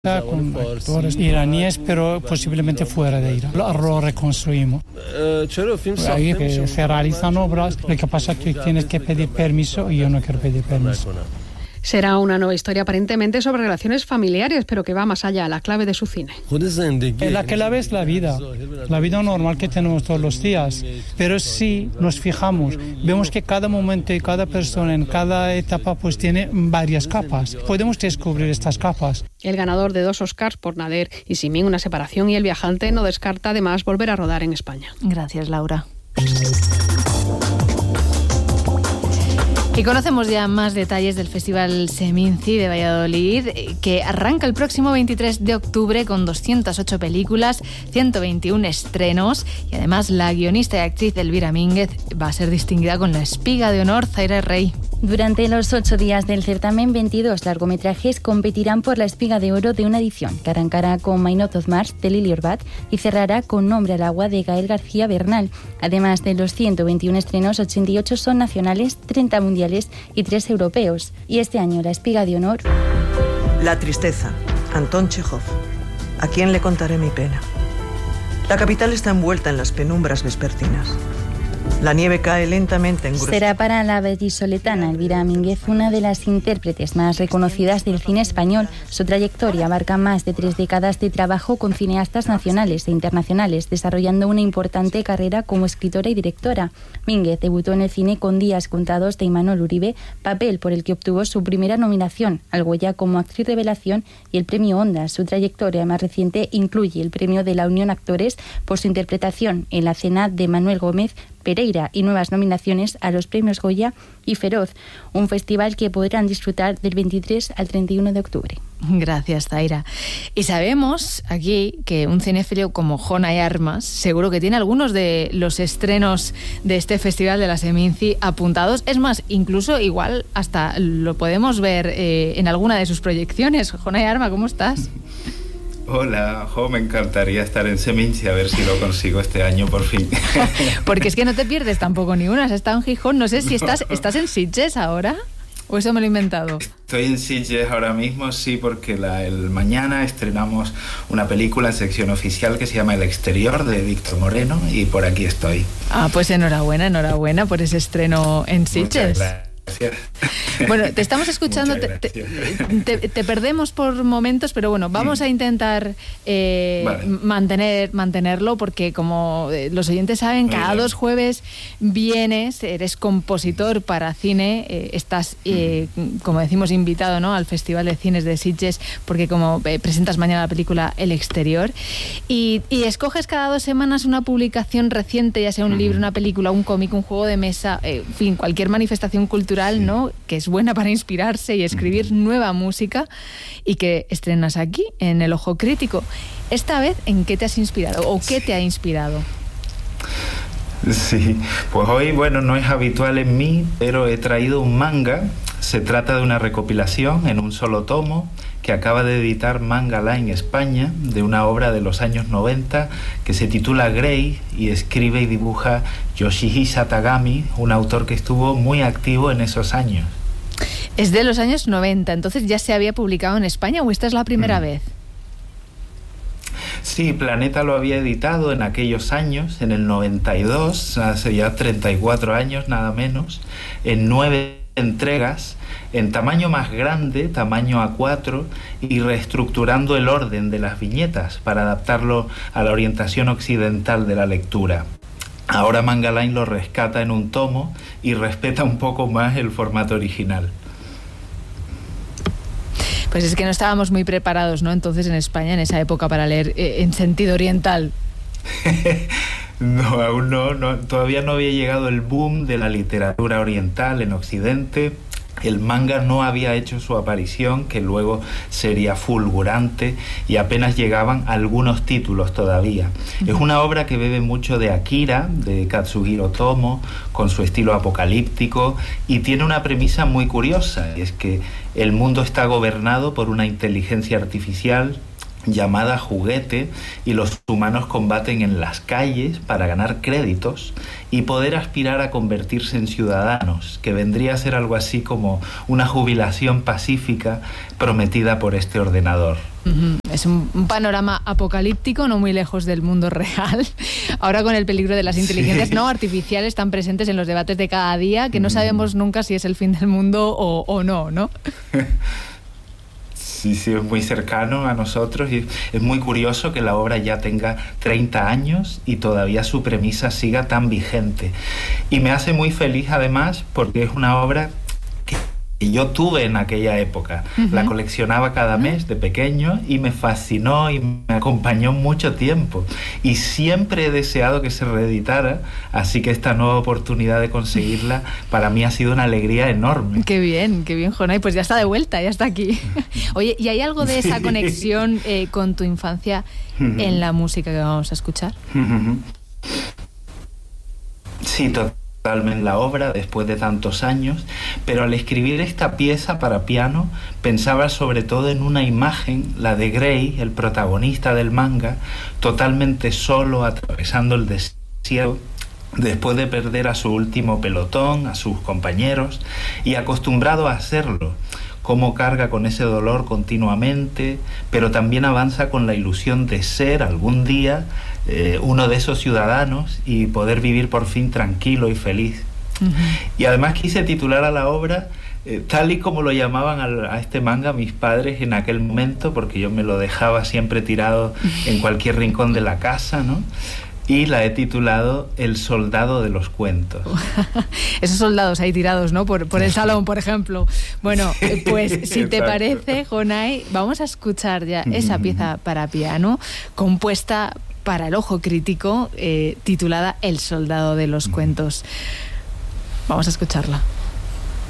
Con actores iraníes, pero posiblemente fuera de Irán. Lo reconstruimos. Ahí que se realizan obras, lo que pasa es que tienes que pedir permiso y yo no quiero pedir permiso. Será una nueva historia aparentemente sobre relaciones familiares, pero que va más allá, la clave de su cine. La clave es la vida normal que tenemos todos los días. Pero si nos fijamos, vemos que cada momento y cada persona en cada etapa pues tiene varias capas. Podemos descubrir estas capas. El ganador de 2 Oscars por Nader y Simin, una separación, y El viajante no descarta además volver a rodar en España. Gracias, Laura. Y conocemos ya más detalles del Festival Seminci de Valladolid, que arranca el próximo 23 de octubre con 208 películas, 121 estrenos, y además la guionista y actriz Elvira Mínguez va a ser distinguida con la Espiga de Honor. Zaira Rey. Durante los 8 días del certamen, 22 largometrajes competirán por la Espiga de Oro de una edición, que arrancará con My Not of Mars de Lili Orbat y cerrará con Nombre al agua de Gael García Bernal. Además de los 121 estrenos, 88 son nacionales, 30 mundiales y 3 europeos. Y este año la Espiga de Honor... La tristeza, Antón Chejov. ¿A quién le contaré mi pena? La capital está envuelta en las penumbras vespertinas. La nieve cae lentamente en gruesos. Será para la vallisoletana Elvira Mínguez una de las intérpretes más reconocidas del cine español. Su trayectoria abarca más de 3 décadas de trabajo con cineastas nacionales e internacionales, desarrollando una importante carrera como escritora y directora. Mínguez debutó en el cine con Días contados de Imanol Uribe, papel por el que obtuvo su primera nominación al Goya como actriz revelación y el premio Ondas. Su trayectoria más reciente incluye el premio de la Unión Actores por su interpretación en La cena de Manuel Gómez Pereira y nuevas nominaciones a los premios Goya y Feroz, un festival que podrán disfrutar del 23 al 31 de octubre. Gracias, Zaira. Y sabemos aquí que un cinéfilo como Jonay Armas seguro que tiene algunos de los estrenos de este festival de la Seminci apuntados. Es más, incluso igual hasta lo podemos ver en alguna de sus proyecciones. Jonay Armas, ¿cómo estás? Hola, me encantaría estar en Seminci, a ver si lo consigo este año por fin. Porque es que no te pierdes tampoco ni una, has estado en Gijón, no sé si estás en Sitges ahora, o eso me lo he inventado. Estoy en Sitges ahora mismo, sí, porque el mañana estrenamos una película en sección oficial que se llama El Exterior, de Víctor Moreno, y por aquí estoy. Ah, pues enhorabuena por ese estreno en Sitges. Gracias. Bueno, te estamos escuchando, te perdemos por momentos, pero bueno, vamos a intentar mantenerlo, porque como los oyentes saben, cada 2 jueves vienes, eres compositor para cine, estás, como decimos, invitado, ¿no?, al Festival de Cines de Sitges, porque como presentas mañana la película El Exterior, y escoges cada 2 semanas una publicación reciente, ya sea un libro, una película, un cómic, un juego de mesa, en fin, cualquier manifestación cultural, ¿no?, que es buena para inspirarse y escribir nueva música, y que estrenas aquí en El Ojo Crítico. Esta vez, ¿en qué te has inspirado o qué te ha inspirado? Sí, pues hoy, no es habitual en mí, pero he traído un manga. Se trata de una recopilación en un solo tomo que acaba de editar Manga Line España, de una obra de los años 90 que se titula Grey, y escribe y dibuja Yoshihisa Tagami, un autor que estuvo muy activo en esos años. Es de los años 90, entonces ¿ya se había publicado en España o esta es la primera vez? Sí, Planeta lo había editado en aquellos años, en el 92, hace ya 34 años nada menos, en 9 entregas, en tamaño más grande, tamaño A4, y reestructurando el orden de las viñetas para adaptarlo a la orientación occidental de la lectura. Ahora Manga Line lo rescata en un tomo y respeta un poco más el formato original. Pues es que no estábamos muy preparados, ¿no?, entonces en España en esa época para leer en sentido oriental. No, aún no, todavía no había llegado el boom de la literatura oriental en Occidente. El manga no había hecho su aparición, que luego sería fulgurante, y apenas llegaban algunos títulos todavía. Es una obra que bebe mucho de Akira, de Katsuhiro Otomo, con su estilo apocalíptico, y tiene una premisa muy curiosa, y es que el mundo está gobernado por una inteligencia artificial llamada Juguete, y los humanos combaten en las calles para ganar créditos y poder aspirar a convertirse en ciudadanos, que vendría a ser algo así como una jubilación pacífica prometida por este ordenador. Es un panorama apocalíptico, no muy lejos del mundo real. Ahora con el peligro de las inteligencias no artificiales tan presentes en los debates de cada día, que no sabemos nunca si es el fin del mundo o no, ¿no? Sí, es muy cercano a nosotros y es muy curioso que la obra ya tenga 30 años y todavía su premisa siga tan vigente. Y me hace muy feliz además porque es una obra que yo tuve en aquella época. La coleccionaba cada mes de pequeño y me fascinó y me acompañó mucho tiempo. Y siempre he deseado que se reeditara, así que esta nueva oportunidad de conseguirla para mí ha sido una alegría enorme. Qué bien, Jonay. Pues ya está de vuelta, ya está aquí. Oye, ¿y hay algo de esa conexión con tu infancia en la música que vamos a escuchar? Sí, totalmente la obra después de tantos años, pero al escribir esta pieza para piano pensaba sobre todo en una imagen, la de Gray, el protagonista del manga, totalmente solo atravesando el desierto después de perder a su último pelotón, a sus compañeros, y acostumbrado a hacerlo, cómo carga con ese dolor continuamente, pero también avanza con la ilusión de ser algún día uno de esos ciudadanos y poder vivir por fin tranquilo y feliz. Y además quise titular a la obra tal y como lo llamaban a este manga mis padres en aquel momento, porque yo me lo dejaba siempre tirado en cualquier rincón de la casa, ¿no? Y la he titulado El soldado de los cuentos. Esos soldados ahí tirados, ¿no? Por el salón, por ejemplo. Bueno, pues si te parece, Jonay, vamos a escuchar ya esa pieza para piano, compuesta para el ojo crítico, titulada El soldado de los cuentos. Vamos a escucharla.